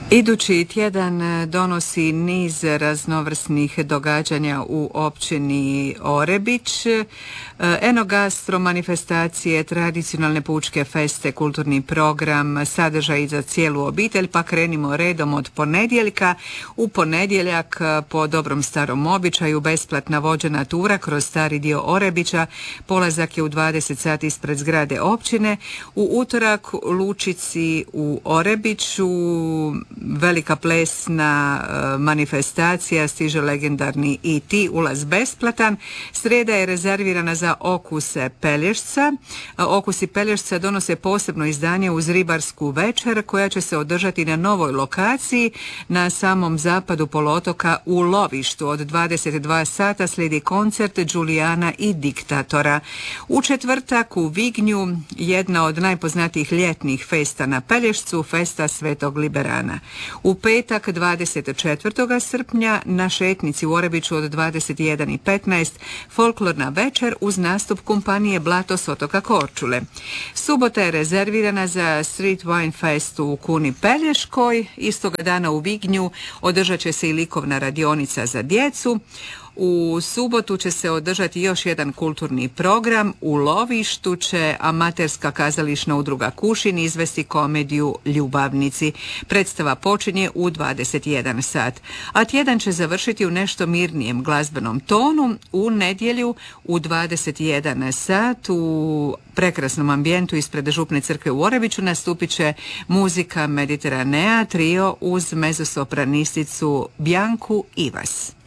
Idući tjedan donosi niz raznovrsnih događanja u općini Orebić. Enogastro, manifestacije, tradicionalne pučke feste, kulturni program, sadržaj za cijelu obitelj, pa krenimo redom od ponedjeljka. U ponedjeljak, po dobrom starom običaju, besplatna vođena tura kroz stari dio Orebića. Polazak je u 20 sati ispred zgrade općine. U utorak Lučici u Orebiću velika plesna manifestacija, stiže legendarni E.T., ulaz besplatan. Srijeda je rezervirana za okuse Pelješca. Okusi Pelješca donose posebno izdanje uz ribarsku večer koja će se održati na novoj lokaciji na samom zapadu poluotoka u lovištu. Od 22 sata slijedi koncert Đulijana i Diktatora. U četvrtak u Vignju jedna od najpoznatijih ljetnih festa na Pelješcu, festa Svetog Liberana. U petak 24. srpnja na šetnici u Orebiću od 21:15 folklorna večer uz nastup kompanije Blato s otoka Korčule. Subota je rezervirana za Street Wine Fest u Kuni Pelješkoj. Istoga dana u Vignju održat će se i likovna radionica za djecu. U subotu će se održati još jedan kulturni program. U lovištu će amaterska kazališna udruga Kušin izvesti komediju Ljubavnici. Predstava počinje u 21 sat. A tjedan će završiti u nešto mirnijem glazbenom tonu. U nedjelju u 21 sat u prekrasnom ambijentu ispred Župne crkve u Orebiću nastupit će muzika Mediteranea trio uz mezosopranisticu Bjanku Ivas.